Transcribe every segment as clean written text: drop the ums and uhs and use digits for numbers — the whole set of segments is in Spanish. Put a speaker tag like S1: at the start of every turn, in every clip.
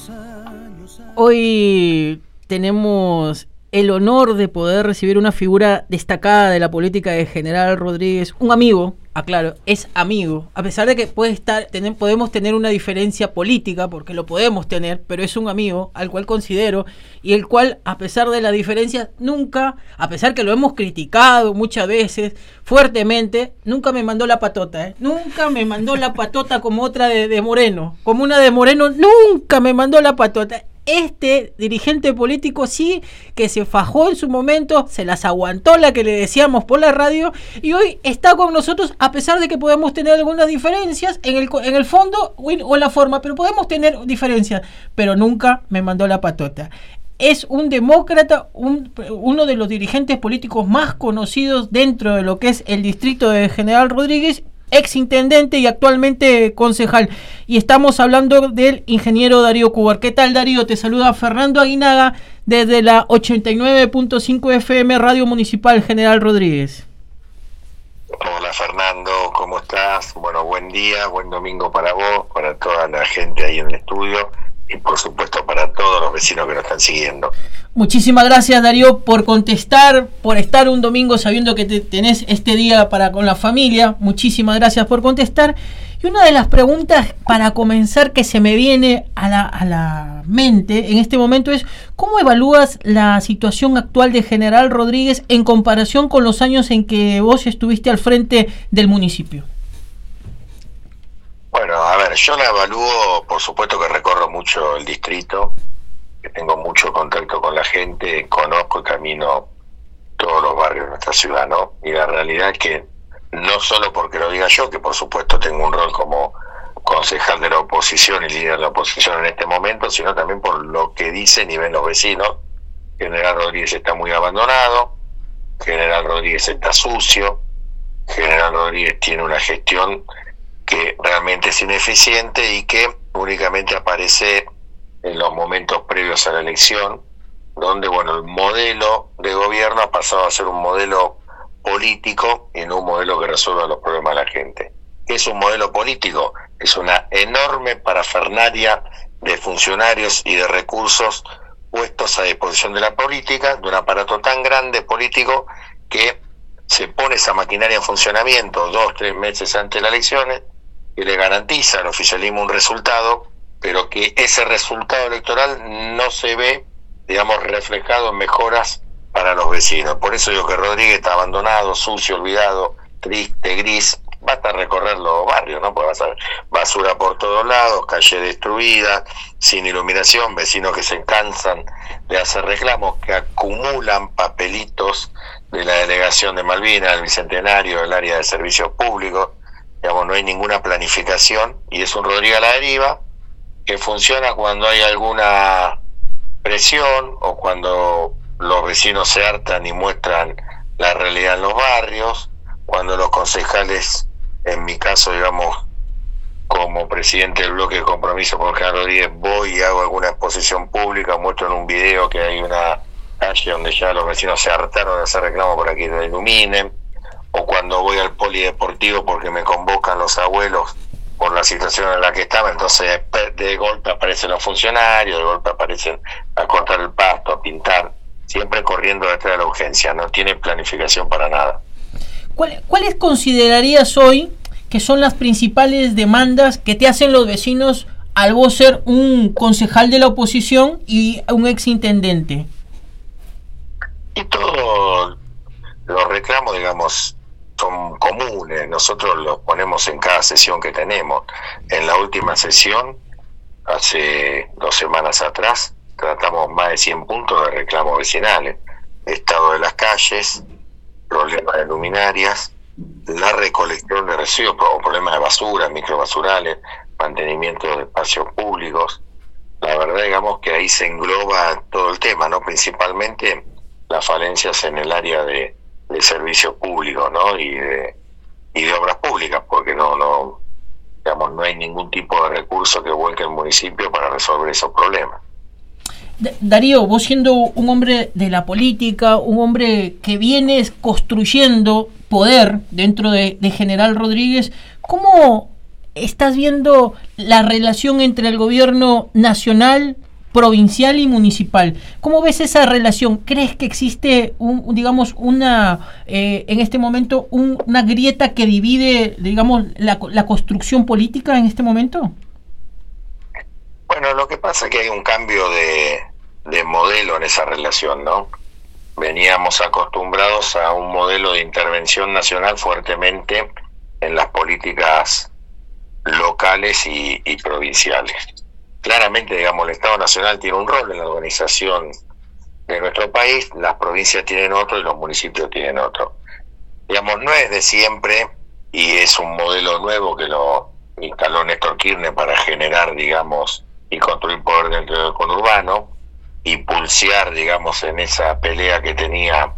S1: Hoy tenemos el honor de poder recibir una figura destacada de la política de General Rodríguez, un amigo, aclaro, es amigo, a pesar de que podemos tener una diferencia política, porque lo podemos tener, pero es un amigo al cual considero y el cual, a pesar de la diferencia, nunca, a pesar que lo hemos criticado muchas veces, fuertemente, nunca me mandó la patota, nunca me mandó la patota como otra de Moreno, como una de Moreno, nunca me mandó la patota. Este dirigente político sí que se fajó en su momento, se las aguantó la que le decíamos por la radio y hoy está con nosotros a pesar de que podemos tener algunas diferencias en el fondo o en la forma, pero podemos tener diferencias, pero nunca me mandó la patota. Es un demócrata, uno de los dirigentes políticos más conocidos dentro de lo que es el distrito de General Rodríguez, ex intendente y actualmente concejal. Y estamos hablando del ingeniero Darío Cubar. ¿Qué tal, Darío? Te saluda Fernando Aguinaga desde la 89.5 FM Radio Municipal General Rodríguez.
S2: Hola Fernando, ¿cómo estás? Bueno, buen día, buen domingo para vos, para toda la gente ahí en el estudio y por supuesto para todos los vecinos que nos están siguiendo.
S1: Muchísimas gracias, Darío, por contestar, por estar un domingo sabiendo que tenés este día con la familia. Muchísimas gracias por contestar. Y una de las preguntas para comenzar que se me viene a la mente en este momento es: ¿cómo evalúas la situación actual de General Rodríguez en comparación con los años en que vos estuviste al frente del municipio?
S2: Bueno, a ver, yo la evalúo, por supuesto que recorro mucho el distrito, que tengo mucho contacto con la gente, conozco y camino todos los barrios de nuestra ciudad, ¿no? Y la realidad es que no solo porque lo diga yo, que por supuesto tengo un rol como concejal de la oposición y líder de la oposición en este momento, sino también por lo que dicen y ven los vecinos. General Rodríguez está muy abandonado, General Rodríguez está sucio, General Rodríguez tiene una gestión que realmente es ineficiente y que únicamente aparece en los momentos previos a la elección, donde bueno, el modelo de gobierno ha pasado a ser un modelo político y no un modelo que resuelva los problemas de la gente. ¿Qué es un modelo político? Es una enorme parafernalia de funcionarios y de recursos puestos a disposición de la política, de un aparato tan grande político que se pone esa maquinaria en funcionamiento 2-3 meses antes de las elecciones, que le garantiza al oficialismo un resultado, pero que ese resultado electoral no se ve, digamos, reflejado en mejoras para los vecinos. Por eso digo que Rodríguez está abandonado, sucio, olvidado, triste, gris. Basta recorrer los barrios, ¿no? Porque vas a ver basura por todos lados, calle destruida, sin iluminación, vecinos que se cansan de hacer reclamos, que acumulan papelitos de la delegación de Malvinas, del Bicentenario, del área de servicios públicos. Digamos, no hay ninguna planificación y es un Rodríguez a la deriva que funciona cuando hay alguna presión o cuando los vecinos se hartan y muestran la realidad en los barrios, cuando los concejales, en mi caso, digamos, como presidente del bloque de compromiso con General Rodríguez, voy y hago alguna exposición pública, muestro en un video que hay una calle donde ya los vecinos se hartaron de hacer reclamo para que lo iluminen, o cuando voy al polideportivo porque me convocan los abuelos por la situación en la que estaba, entonces de golpe aparecen los funcionarios, de golpe aparecen a cortar el pasto, a pintar, siempre corriendo detrás de la urgencia, no tiene planificación para nada.
S1: ¿Cuáles considerarías hoy que son las principales demandas que te hacen los vecinos al vos ser un concejal de la oposición y un ex intendente?
S2: Y todos los reclamos, digamos, son comunes, nosotros los ponemos en cada sesión que tenemos. En la última sesión, hace 2 semanas atrás, tratamos más de 100 puntos de reclamos vecinales: estado de las calles, problemas de luminarias, la recolección de residuos, problemas de basura, microbasurales, mantenimiento de espacios públicos. La verdad, digamos que ahí se engloba todo el tema, ¿no? Principalmente las falencias en el área de servicios públicos, ¿no? Y de obras públicas, porque no hay ningún tipo de recurso que vuelque el municipio para resolver esos problemas.
S1: Darío, vos siendo un hombre de la política, un hombre que vienes construyendo poder dentro de General Rodríguez, ¿cómo estás viendo la relación entre el gobierno nacional, provincial y municipal? ¿Cómo ves esa relación? ¿Crees que existe en este momento una grieta que divide, digamos, la construcción política en este momento?
S2: Bueno, lo que pasa es que hay un cambio de modelo en esa relación, ¿no? Veníamos acostumbrados a un modelo de intervención nacional fuertemente en las políticas locales y provinciales. Claramente, digamos, el Estado Nacional tiene un rol en la organización de nuestro país, las provincias tienen otro y los municipios tienen otro. Digamos, no es de siempre, y es un modelo nuevo que lo instaló Néstor Kirchner para generar, digamos, y construir poder dentro del conurbano, y pulsear, digamos, en esa pelea que tenía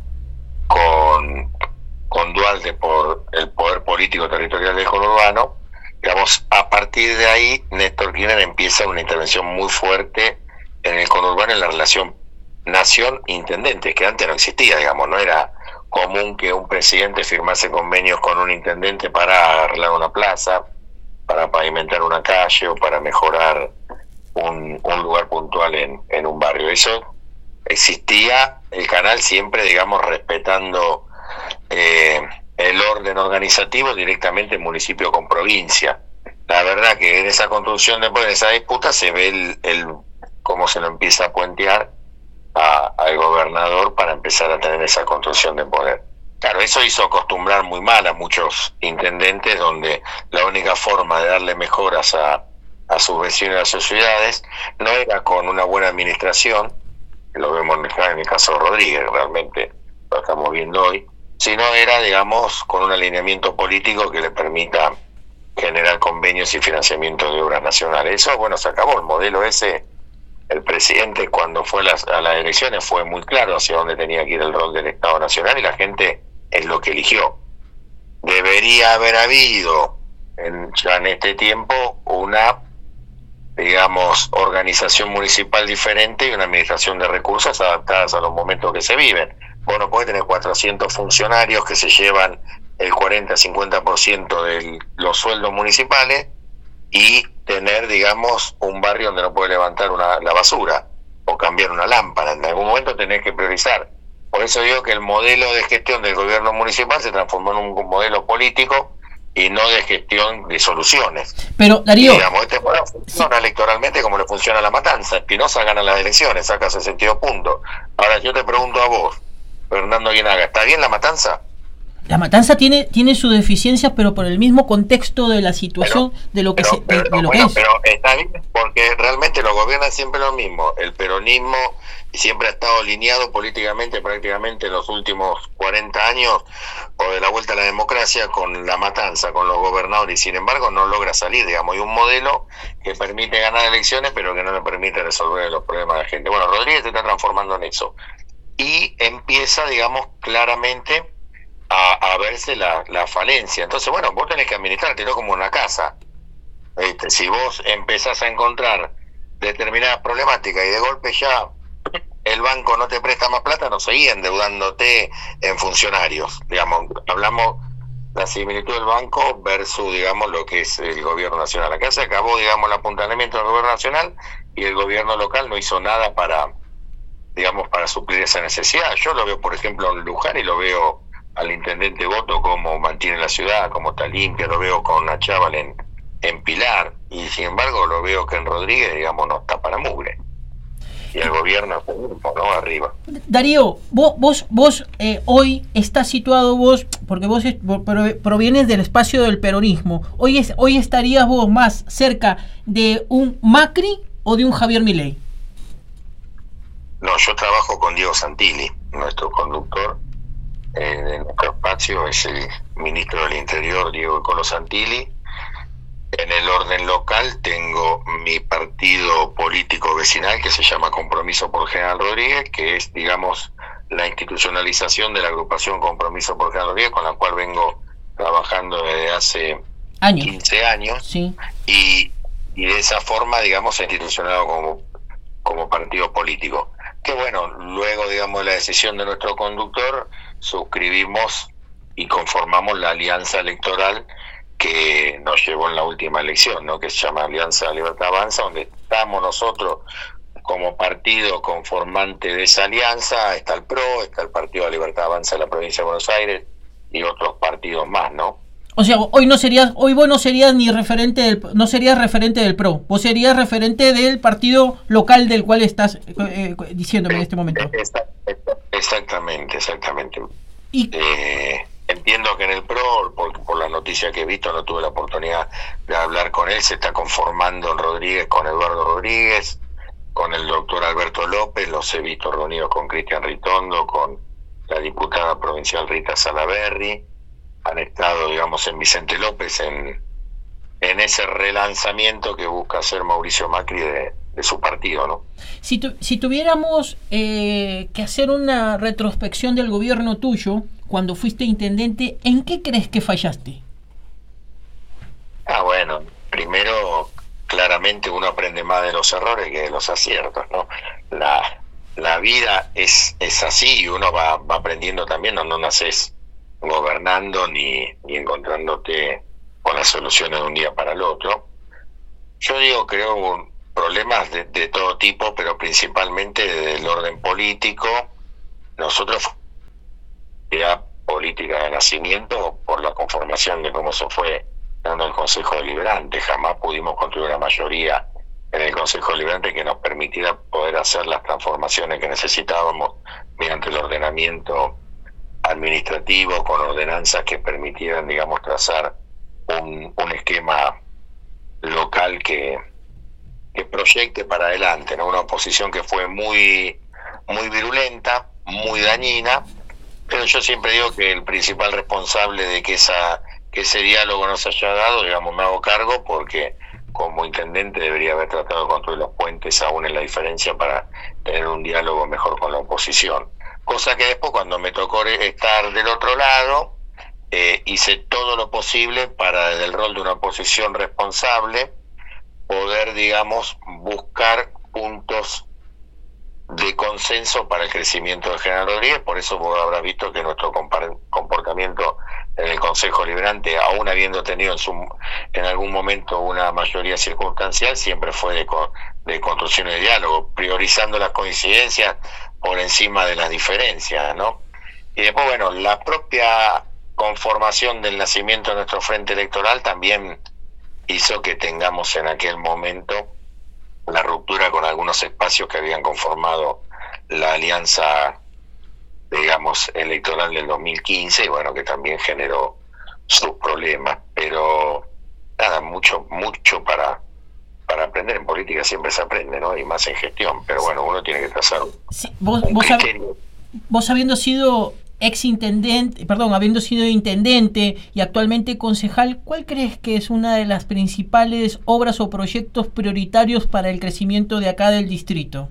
S2: con Duhalde por el poder político territorial del conurbano. Digamos, a partir de ahí, Néstor Kirchner empieza una intervención muy fuerte en el conurbano, en la relación nación-intendente, que antes no existía, digamos, no era común que un presidente firmase convenios con un intendente para arreglar una plaza, para pavimentar una calle o para mejorar un lugar puntual en un barrio. Eso existía, el canal siempre, digamos, respetando el orden organizativo directamente municipio con provincia. La verdad que en esa construcción, después de esa disputa, se ve cómo se lo empieza a puentear al gobernador para empezar a tener esa construcción de poder. Claro, eso hizo acostumbrar muy mal a muchos intendentes, donde la única forma de darle mejoras a sus vecinos y a sus ciudades no era con una buena administración, que lo vemos en el caso de Rodríguez, realmente lo estamos viendo hoy, sino era, digamos, con un alineamiento político que le permita generar convenios y financiamiento de obras nacionales. Eso, bueno, se acabó. El modelo ese, el presidente cuando fue a las elecciones fue muy claro hacia dónde tenía que ir el rol del Estado Nacional, y la gente es lo que eligió. Debería haber habido ya en este tiempo una, digamos, organización municipal diferente y una administración de recursos adaptadas a los momentos que se viven. Vos no podés tener 400 funcionarios que se llevan el 40-50% de los sueldos municipales y tener, digamos, un barrio donde no puede levantar la basura o cambiar una lámpara. En algún momento tenés que priorizar. Por eso digo que el modelo de gestión del gobierno municipal se transformó en un modelo político y no de gestión de soluciones.
S1: Pero, Darío,
S2: digamos, este modelo funciona electoralmente como le funciona a La Matanza. Espinosa gana las elecciones, saca 62 puntos. Ahora yo te pregunto a vos, Fernando Aguinaga, ¿está bien La Matanza?
S1: La Matanza tiene sus deficiencias, pero por el mismo contexto de la situación, de lo que es.
S2: Pero está bien, porque realmente lo gobierna siempre lo mismo. El peronismo siempre ha estado alineado políticamente prácticamente en los últimos 40 años, o de la vuelta a la democracia, con La Matanza, con los gobernadores, y sin embargo no logra salir, digamos. Hay un modelo que permite ganar elecciones, pero que no le permite resolver los problemas de la gente. Bueno, Rodríguez se está transformando en eso. Y empieza, digamos, claramente a verse la falencia. Entonces, bueno, vos tenés que administrártelo como una casa. Si vos empezás a encontrar determinadas problemáticas y de golpe ya el banco no te presta más plata, no seguís endeudándote en funcionarios. Digamos, hablamos la similitud del banco versus, digamos, lo que es el gobierno nacional. Acá se acabó, digamos, el apuntalamiento del gobierno nacional y el gobierno local no hizo nada para, digamos, para suplir esa necesidad. Yo lo veo, por ejemplo, en Luján, y lo veo al intendente Boto cómo mantiene la ciudad, cómo está limpia, lo veo con Nachábal en Pilar, y sin embargo lo veo que en Rodríguez, digamos, no está para mugre. Y el gobierno, ¿no? Arriba.
S1: Darío, vos hoy estás situado, porque vos provienes del espacio del peronismo, hoy estarías vos más cerca de un Macri o de un Javier Milei.
S2: No, yo trabajo con Diego Santilli, nuestro conductor. En nuestro espacio es el ministro del Interior, Diego Colo Santilli. En el orden local tengo mi partido político vecinal, que se llama Compromiso por General Rodríguez, que es, digamos, la institucionalización de la agrupación Compromiso por General Rodríguez, con la cual vengo trabajando desde hace 15 años. Sí. Y de esa forma, digamos, se ha institucionado como partido político. Que bueno, luego, digamos, de la decisión de nuestro conductor, suscribimos y conformamos la alianza electoral que nos llevó en la última elección, ¿no? Que se llama Alianza Libertad Avanza, donde estamos nosotros como partido conformante de esa alianza. Está el PRO, está el Partido de Libertad Avanza de la provincia de Buenos Aires y otros partidos más, ¿no?
S1: O sea, hoy vos no serías ni no serías referente del PRO, vos serías referente del partido local del cual estás diciéndome en este momento.
S2: Exactamente.
S1: Y
S2: entiendo que en el PRO, por la noticia que he visto, no tuve la oportunidad de hablar con él, se está conformando en Rodríguez con Eduardo Rodríguez, con el doctor Alberto López, los he visto reunidos con Cristian Ritondo, con la diputada provincial Rita Salaberry, han estado, digamos, en Vicente López, en ese relanzamiento que busca hacer Mauricio Macri de su partido, ¿no?
S1: Si tuviéramos que hacer una retrospección del gobierno tuyo, cuando fuiste intendente, ¿en qué crees que fallaste?
S2: Bueno, primero, claramente uno aprende más de los errores que de los aciertos, ¿no? La vida es así y uno va aprendiendo también, no naces gobernando ni encontrándote con las soluciones de un día para el otro. Yo creo problemas de todo tipo, pero principalmente del orden político. Nosotros, la política de nacimiento, por la conformación de cómo se fue dando el Consejo Deliberante, jamás pudimos construir una mayoría en el Consejo Deliberante que nos permitiera poder hacer las transformaciones que necesitábamos mediante el ordenamiento administrativo, con ordenanzas que permitieran, digamos, trazar un esquema local que proyecte para adelante, ¿no? Una oposición que fue muy virulenta, muy dañina, pero yo siempre digo que el principal responsable de que ese diálogo no se haya dado, digamos, me hago cargo, porque como intendente debería haber tratado de construir los puentes aún en la diferencia para tener un diálogo mejor con la oposición. Cosa que después, cuando me tocó estar del otro lado, hice todo lo posible para, desde el rol de una oposición responsable, poder, digamos, buscar puntos de consenso para el crecimiento de General Rodríguez. Por eso vos habrás visto que nuestro comportamiento en el Consejo Deliberante, aún habiendo tenido en algún momento una mayoría circunstancial, siempre fue de construcción y de diálogo, priorizando las coincidencias por encima de las diferencias, ¿no? Y después, bueno, la propia conformación del nacimiento de nuestro frente electoral también hizo que tengamos en aquel momento la ruptura con algunos espacios que habían conformado la alianza, digamos, electoral del 2015, y bueno, que también generó sus problemas, pero nada, mucho para aprender. En política siempre se aprende, ¿no? Y más en gestión, pero bueno, uno tiene que trazar un criterio.
S1: Vos habiendo sido habiendo sido intendente y actualmente concejal, ¿cuál crees que es una de las principales obras o proyectos prioritarios para el crecimiento de acá del distrito?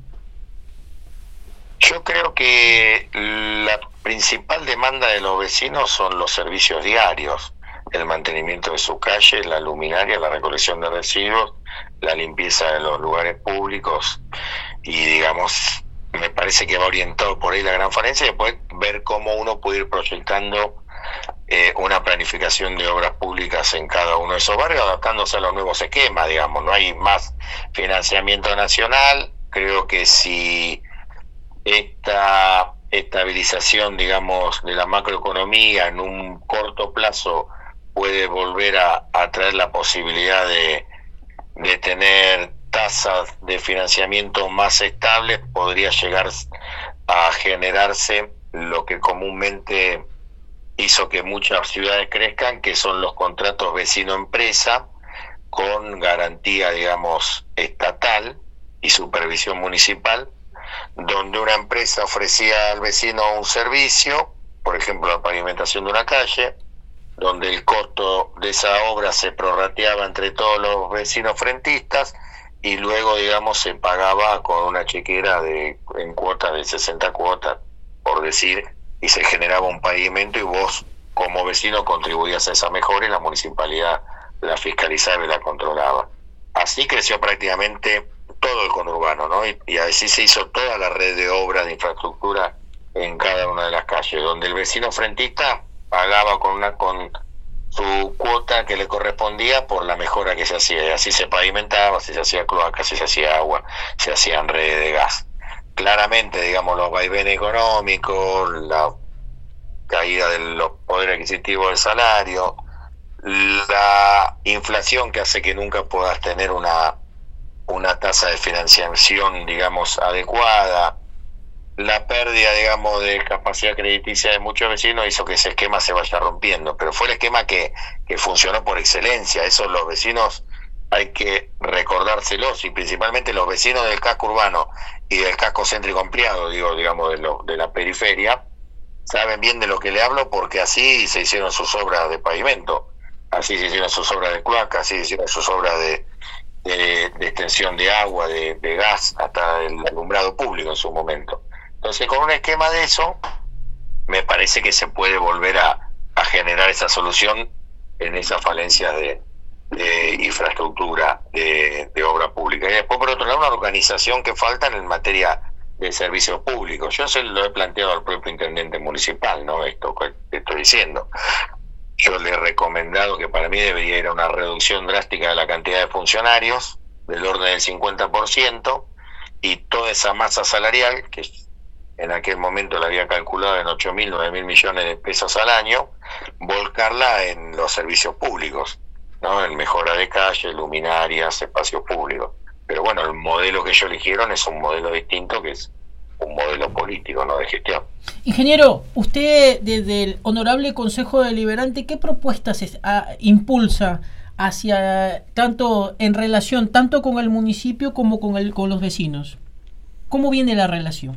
S2: Yo creo que la principal demanda de los vecinos son los servicios diarios, el mantenimiento de su calle, la luminaria, la recolección de residuos, la limpieza de los lugares públicos, y digamos, me parece que va orientado por ahí la gran falencia, y después ver cómo uno puede ir proyectando una planificación de obras públicas en cada uno de esos barrios, adaptándose a los nuevos esquemas, digamos. No hay más financiamiento nacional. Creo que si esta estabilización, digamos, de la macroeconomía en un corto plazo puede volver a traer la posibilidad de tener tasas de financiamiento más estables, podría llegar a generarse lo que comúnmente hizo que muchas ciudades crezcan, que son los contratos vecino-empresa con garantía, digamos, estatal y supervisión municipal, donde una empresa ofrecía al vecino un servicio, por ejemplo la pavimentación de una calle, donde el costo de esa obra se prorrateaba entre todos los vecinos frentistas, y luego, digamos, se pagaba con una chequera en cuotas de 60 cuotas, por decir, y se generaba un pavimento, y vos como vecino contribuías a esa mejora y la municipalidad la fiscalizaba y la controlaba. Así creció prácticamente todo el conurbano, ¿no? Y así se hizo toda la red de obras de infraestructura en cada una de las calles, donde el vecino frentista pagaba con su cuota que le correspondía por la mejora que se hacía. Y así se pavimentaba, así se hacía cloaca, así se hacía agua, se hacían redes de gas. Claramente, digamos, los vaivenes económicos, la caída de los poderes adquisitivos del salario, la inflación que hace que nunca puedas tener una tasa de financiación, digamos, adecuada, la pérdida, digamos, de capacidad crediticia de muchos vecinos hizo que ese esquema se vaya rompiendo, pero fue el esquema que funcionó por excelencia. Eso los vecinos hay que recordárselos, y principalmente los vecinos del casco urbano y del casco céntrico ampliado, digamos, de la periferia, saben bien de lo que le hablo, porque así se hicieron sus obras de pavimento, así se hicieron sus obras de cloaca, así se hicieron sus obras de extensión de agua, de gas, hasta el alumbrado público en su momento. Entonces, con un esquema de eso, me parece que se puede volver a generar esa solución en esas falencias de infraestructura, de obra pública. Y después, por otro lado, una organización que falta en materia de servicios públicos. Yo se lo he planteado al propio intendente municipal, ¿no? Esto que estoy diciendo. Yo le he recomendado que para mí debería ir a una reducción drástica de la cantidad de funcionarios, del orden del 50%, y toda esa masa salarial, que en aquel momento la había calculado en 8.000, 9.000 millones de pesos al año, volcarla en los servicios públicos, ¿no? En mejora de calles, luminarias, espacios públicos. Pero bueno, el modelo que ellos eligieron es un modelo distinto, que es un modelo político, no de gestión.
S1: Ingeniero, usted desde el Honorable Consejo Deliberante, ¿qué propuestas impulsa hacia tanto en relación tanto con el municipio como con los vecinos? ¿Cómo viene la relación?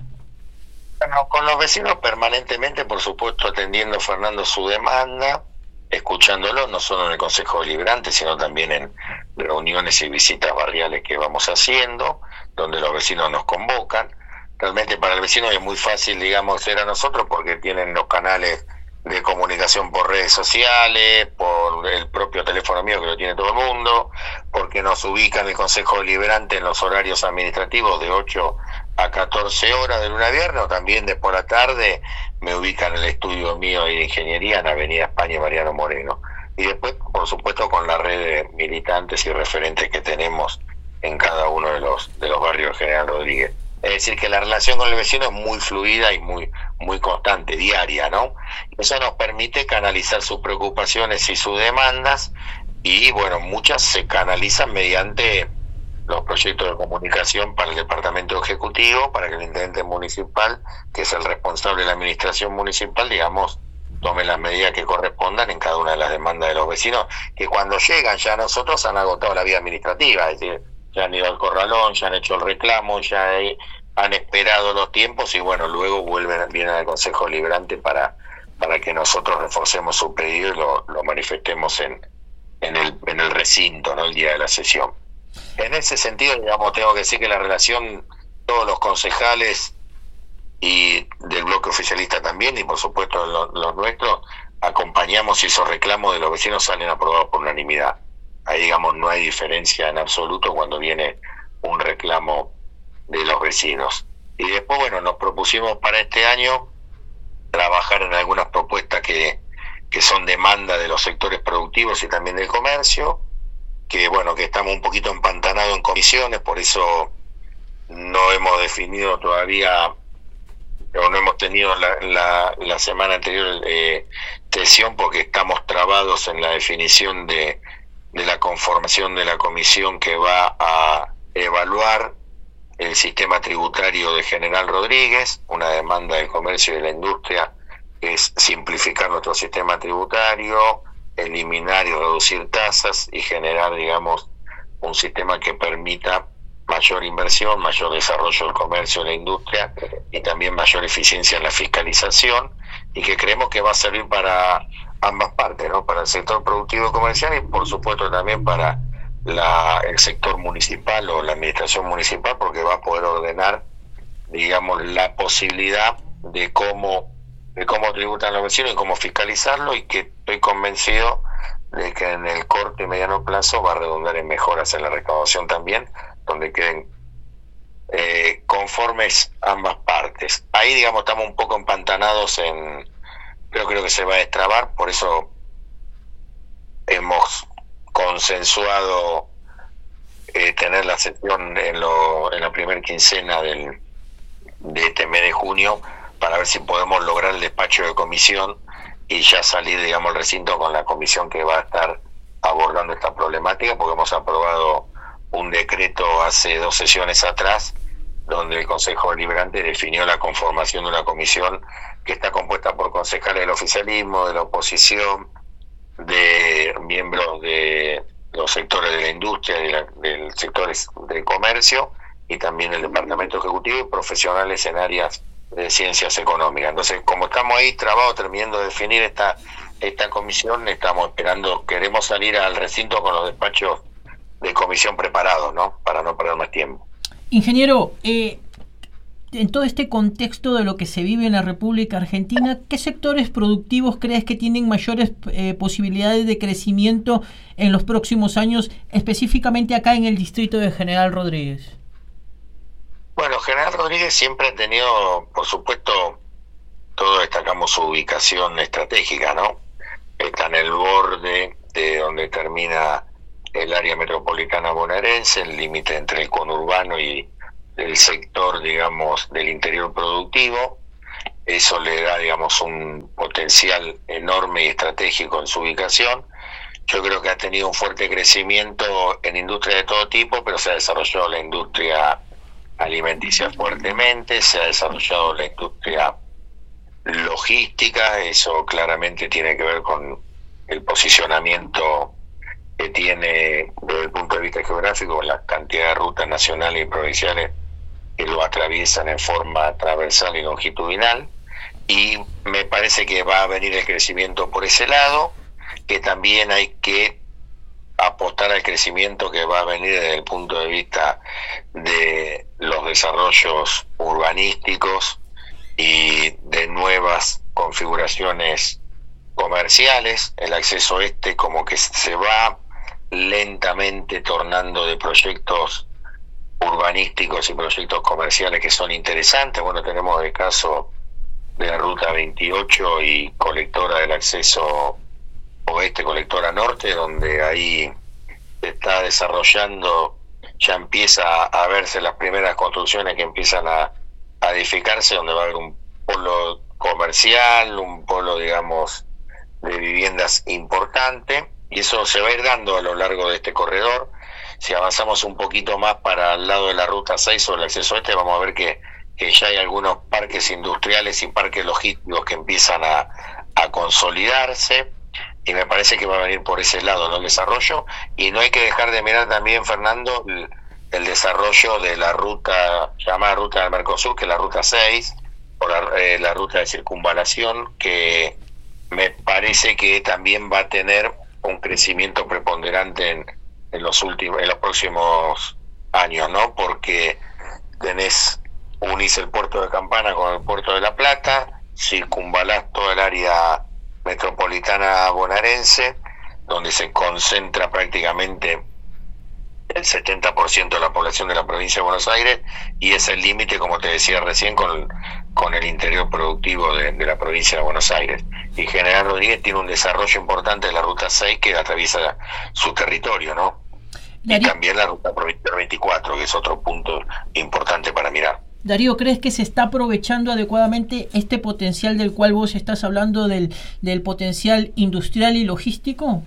S2: Bueno, con los vecinos permanentemente, por supuesto, atendiendo, Fernando, su demanda, escuchándolo, no solo en el Consejo Deliberante, sino también en reuniones y visitas barriales que vamos haciendo, donde los vecinos nos convocan. Realmente para el vecino es muy fácil, digamos, ser a nosotros, porque tienen los canales de comunicación por redes sociales, por el propio teléfono mío que lo tiene todo el mundo, porque nos ubican el Consejo Deliberante en los horarios administrativos de 8 a 14 horas de lunes a viernes, o también de por la tarde me ubican en el estudio mío de ingeniería en Avenida España y Mariano Moreno. Y después, por supuesto, con la red de militantes y referentes que tenemos en cada uno de los barrios de General Rodríguez. Es decir, que la relación con el vecino es muy fluida y muy constante, diaria, ¿no? Eso nos permite canalizar sus preocupaciones y sus demandas, y bueno, muchas se canalizan mediante los proyectos de comunicación para el departamento ejecutivo, para que el intendente municipal, que es el responsable de la administración municipal, digamos, tome las medidas que correspondan en cada una de las demandas de los vecinos, que cuando llegan ya a nosotros han agotado la vía administrativa, es decir, ya han ido al corralón, ya han hecho el reclamo, ya han esperado los tiempos, y bueno, luego vienen al Consejo Deliberante para que nosotros reforcemos su pedido y lo manifestemos en el recinto, ¿no? El día de la sesión. En ese sentido, digamos, tengo que decir que la relación, todos los concejales y del bloque oficialista también, y por supuesto los nuestros, acompañamos, y esos reclamos de los vecinos salen aprobados por unanimidad. Ahí, digamos, no hay diferencia en absoluto cuando viene un reclamo de los vecinos. Y después, bueno, nos propusimos para este año trabajar en algunas propuestas que son demanda de los sectores productivos y también del comercio, que bueno, que estamos un poquito empantanados en comisiones, por eso no hemos definido todavía, o no hemos tenido la semana anterior sesión, porque estamos trabados en la definición de la conformación de la comisión que va a evaluar el sistema tributario de General Rodríguez, una demanda del comercio y de la industria, que es simplificar nuestro sistema tributario, eliminar y reducir tasas y generar, digamos, un sistema que permita mayor inversión, mayor desarrollo del comercio y la industria, y también mayor eficiencia en la fiscalización, y que creemos que va a servir para ambas partes, ¿no? Para el sector productivo comercial y por supuesto también para el sector municipal o la administración municipal, porque va a poder ordenar, digamos, la posibilidad de cómo tributan los vecinos y cómo fiscalizarlo, y que estoy convencido de que en el corto y mediano plazo va a redundar en mejoras en la recaudación también, donde queden conformes ambas partes. Ahí, digamos, estamos un poco empantanados pero creo que se va a destrabar, por eso hemos consensuado tener la sesión en la primera quincena de este mes de junio para ver si podemos lograr el despacho de comisión y ya salir, digamos, al recinto con la comisión que va a estar abordando esta problemática, porque hemos aprobado un decreto hace 2 sesiones atrás donde el Consejo Deliberante definió la conformación de una comisión que está compuesta por concejales del oficialismo, de la oposición, de miembros de los sectores de la industria, del sector del comercio y también el Departamento Ejecutivo y profesionales en áreas de ciencias económicas. Entonces, como estamos ahí trabados terminando de definir esta comisión, estamos esperando, queremos salir al recinto con los despachos de comisión preparados, ¿no? Para no perder más tiempo.
S1: Ingeniero, en todo este contexto de lo que se vive en la República Argentina, ¿qué sectores productivos crees que tienen mayores posibilidades de crecimiento en los próximos años, específicamente acá en el distrito de General Rodríguez?
S2: Bueno, General Rodríguez siempre ha tenido, por supuesto, todos destacamos su ubicación estratégica, ¿no? Está en el borde de donde termina el área metropolitana bonaerense, el límite entre el conurbano y el sector, digamos, del interior productivo. Eso le da, digamos, un potencial enorme y estratégico en su ubicación. Yo creo que ha tenido un fuerte crecimiento en industria de todo tipo, pero se ha desarrollado la industria alimenticia fuertemente, se ha desarrollado la industria logística, eso claramente tiene que ver con el posicionamiento que tiene desde el punto de vista geográfico, la cantidad de rutas nacionales y provinciales que lo atraviesan en forma transversal y longitudinal, y me parece que va a venir el crecimiento por ese lado, que también hay que apostar al crecimiento que va a venir desde el punto de vista de los desarrollos urbanísticos y de nuevas configuraciones comerciales. El acceso como que se va lentamente tornando de proyectos urbanísticos y proyectos comerciales que son interesantes. Bueno, tenemos el caso de la Ruta 28 y colectora del acceso oeste, colectora norte, donde ahí se está desarrollando, ya empieza a verse las primeras construcciones que empiezan a edificarse, donde va a haber un polo comercial, un polo, digamos, de viviendas importante, y eso se va a ir dando a lo largo de este corredor. Si avanzamos un poquito más para el lado de la Ruta 6 sobre el acceso este, vamos a ver que ya hay algunos parques industriales y parques logísticos que empiezan a consolidarse, y me parece que va a venir por ese lado, ¿no?, el desarrollo. Y no hay que dejar de mirar también, Fernando, el desarrollo de la ruta llamada Ruta del Mercosur, que es la Ruta 6, o la ruta de circunvalación, que me parece que también va a tener un crecimiento preponderante en los próximos años, ¿no? Porque unís el puerto de Campana con el puerto de La Plata, circunvalás toda el área metropolitana bonaerense, donde se concentra prácticamente el 70% de la población de la provincia de Buenos Aires, y es el límite, como te decía recién, con el interior productivo de la provincia de Buenos Aires. Y General Rodríguez tiene un desarrollo importante de la Ruta 6 que atraviesa su territorio, ¿no? Y también la Ruta Provincial 24, que es otro punto importante para mirar.
S1: Darío, ¿crees que se está aprovechando adecuadamente este potencial del cual vos estás hablando, del potencial industrial y logístico?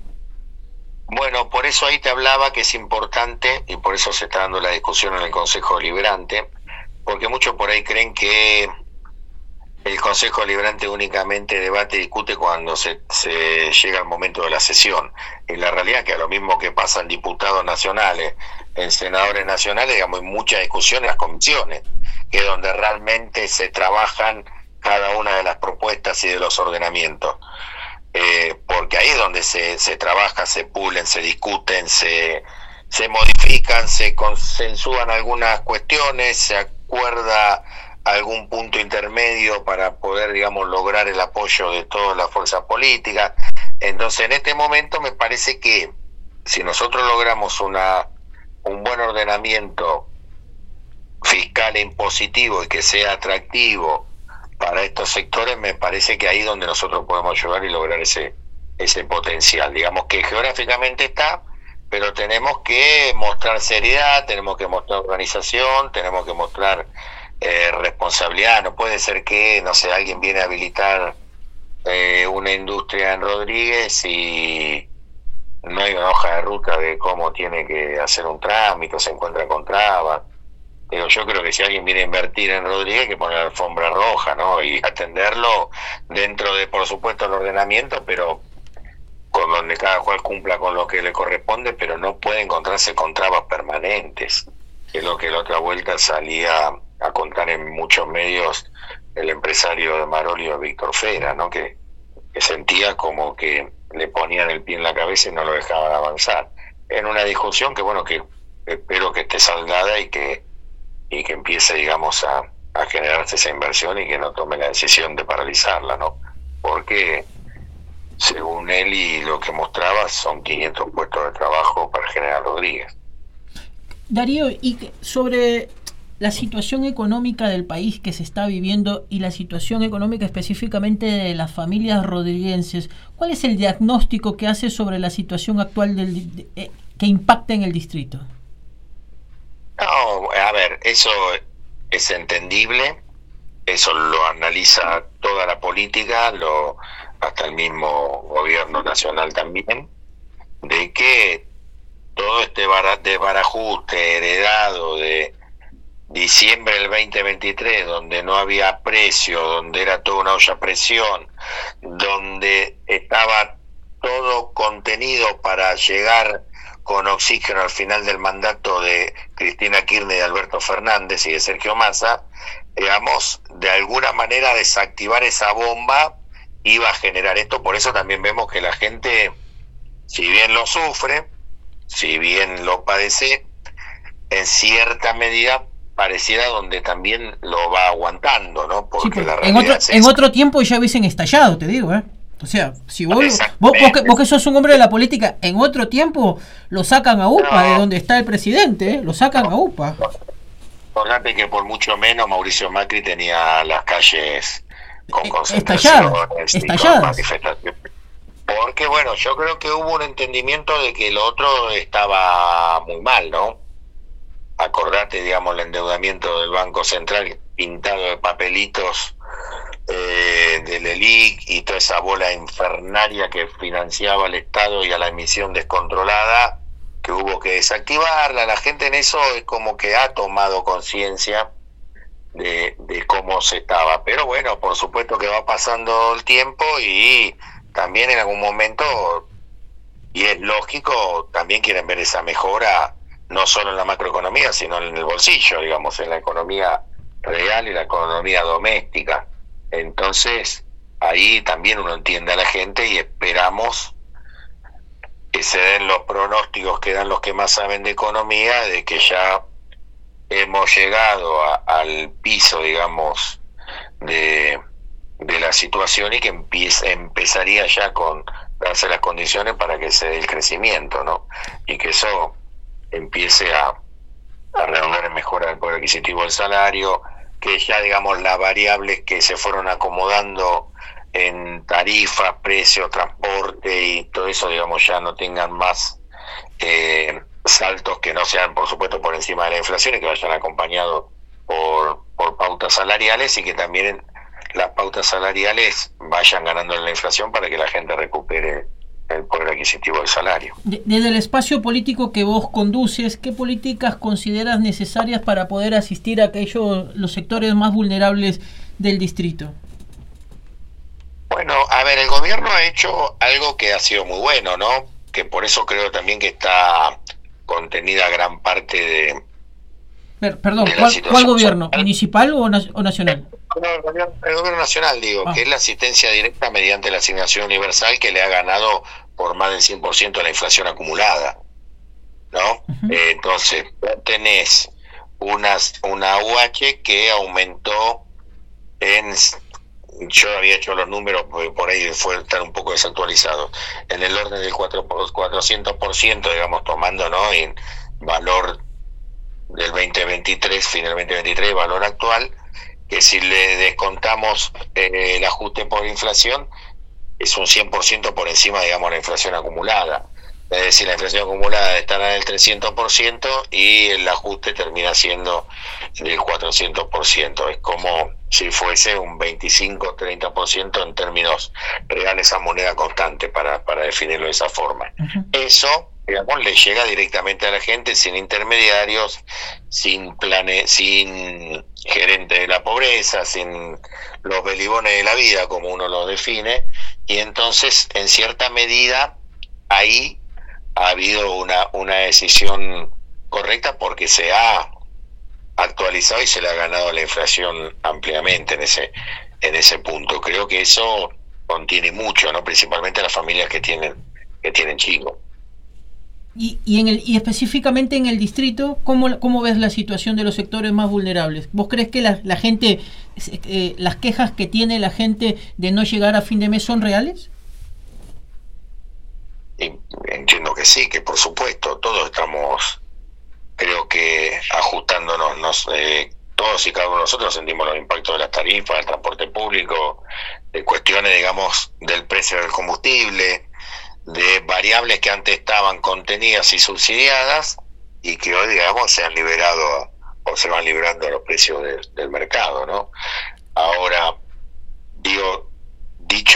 S2: Bueno, por eso ahí te hablaba que es importante, y por eso se está dando la discusión en el Consejo Deliberante, porque muchos por ahí creen que el Consejo Deliberante únicamente debate y discute cuando se llega al momento de la sesión. Y la realidad es que a lo mismo que pasa en diputados nacionales, en senadores nacionales, digamos, hay mucha discusión en las comisiones, que es donde realmente se trabajan cada una de las propuestas y de los ordenamientos. Porque ahí es donde se trabaja, se pulen, se discuten, se modifican, se consensúan algunas cuestiones, se acuerda algún punto intermedio para poder, digamos, lograr el apoyo de todas las fuerzas políticas. Entonces, en este momento me parece que si nosotros logramos un buen ordenamiento fiscal e impositivo y que sea atractivo para estos sectores, me parece que ahí es donde nosotros podemos ayudar y lograr ese ese potencial. Digamos que geográficamente está, pero tenemos que mostrar seriedad, tenemos que mostrar organización, tenemos que mostrar responsabilidad. No puede ser que, no sé, alguien viene a habilitar una industria en Rodríguez y no hay una hoja de ruta de cómo tiene que hacer un trámite, se encuentra con trabas. Digo, yo creo que si alguien viene a invertir en Rodríguez hay que poner la alfombra roja, ¿no? Y atenderlo dentro de, por supuesto, el ordenamiento, pero con donde cada cual cumpla con lo que le corresponde, pero no puede encontrarse con trabas permanentes, que es lo que la otra vuelta salía a contar en muchos medios el empresario de Marolio, Víctor Fera, ¿no? Que sentía como que le ponían el pie en la cabeza y no lo dejaban avanzar. En una discusión que, bueno, que espero que esté saldada y que empiece, digamos, a generarse esa inversión y que no tome la decisión de paralizarla, ¿no? Porque según él y lo que mostraba, son 500 puestos de trabajo para General Rodríguez.
S1: Darío, y sobre la situación económica del país que se está viviendo y la situación económica específicamente de las familias rodriguenses, ¿cuál es el diagnóstico que hace sobre la situación actual que impacta en el distrito?
S2: No, a ver, eso es entendible, eso lo analiza toda la política, hasta el mismo gobierno nacional también, de que todo este desbarajuste heredado de diciembre del 2023, donde no había precio, donde era toda una olla a presión, donde estaba todo contenido para llegar con oxígeno al final del mandato de Cristina Kirchner, de Alberto Fernández y de Sergio Massa, digamos, de alguna manera desactivar esa bomba iba a generar esto. Por eso también vemos que la gente, si bien lo sufre, si bien lo padece, en cierta medida pareciera donde también lo va aguantando, ¿no? Porque
S1: sí,
S2: la realidad
S1: en otro tiempo ya hubiesen estallado, te digo, O sea, si vos que sos un hombre de la política, en otro tiempo lo sacan a UPA, de donde está el presidente, lo sacan a UPA.
S2: Acordate que por mucho menos Mauricio Macri tenía las calles con concentraciones y con manifestaciones. Porque, bueno, yo creo que hubo un entendimiento de que lo otro estaba muy mal, ¿no? Acordate, digamos, el endeudamiento del Banco Central pintado de papelitos del ELIC y toda esa bola infernaria que financiaba al Estado y a la emisión descontrolada, que hubo que desactivarla. La gente en eso es como que ha tomado conciencia de cómo se estaba. Pero bueno, por supuesto que va pasando el tiempo y también en algún momento, y es lógico, también quieren ver esa mejora, no solo en la macroeconomía, sino en el bolsillo, digamos, en la economía real y la economía doméstica. Entonces, ahí también uno entiende a la gente y esperamos que se den los pronósticos que dan los que más saben de economía, de que ya hemos llegado al piso, digamos, de la situación y que empezaría ya con darse las condiciones para que se dé el crecimiento, ¿no? Y que eso empiece a redundar en mejora del poder adquisitivo del salario, que ya, digamos, las variables que se fueron acomodando en tarifas, precios, transporte y todo eso, digamos, ya no tengan más saltos que no sean, por supuesto, por encima de la inflación y que vayan acompañados por pautas salariales y que también las pautas salariales vayan ganando en la inflación para que la gente recupere el poder adquisitivo del salario.
S1: Desde el espacio político que vos conduces, ¿qué políticas consideras necesarias para poder asistir a los sectores más vulnerables del distrito?
S2: Bueno, a ver, el gobierno ha hecho algo que ha sido muy bueno, ¿no? Que por eso creo también que está contenida gran parte de...
S1: Perdón, ¿cuál gobierno? ¿Municipal o nacional?
S2: El gobierno nacional, digo, que es la asistencia directa mediante la asignación universal que le ha ganado por más del 100% la inflación acumulada, ¿no? Uh-huh. Entonces, tenés una UH que aumentó yo había hecho los números, por ahí fue estar un poco desactualizado, en el orden del 400%, digamos, tomando, ¿no?, en valor del 2023, fin del 2023, valor actual, que si le descontamos el ajuste por inflación, es un 100% por encima, digamos, de la inflación acumulada. Es decir, la inflación acumulada estará en el 300% y el ajuste termina siendo del 400%. Es como si fuese un 25-30% en términos reales a moneda constante, para definirlo de esa forma.
S1: Ujú.
S2: Eso, digamos, le llega directamente a la gente sin intermediarios, sin gerente de la pobreza, sin los belibones de la vida, como uno lo define, y entonces, en cierta medida, ahí ha habido una decisión correcta, porque se ha actualizado y se le ha ganado la inflación ampliamente en ese punto. Creo que eso contiene mucho, ¿no? Principalmente a las familias que tienen chicos.
S1: Y específicamente en el distrito, ¿cómo ves la situación de los sectores más vulnerables? ¿Vos crees que la gente, las quejas que tiene la gente de no llegar a fin de mes son reales?
S2: Y entiendo que sí, que por supuesto, todos estamos, creo que ajustándonos, todos y cada uno de nosotros sentimos los impactos de las tarifas, del transporte público, de cuestiones, digamos, del precio del combustible, de variables que antes estaban contenidas y subsidiadas y que hoy, digamos, se han liberado o se van liberando a los precios del mercado, ¿no? Ahora, dicho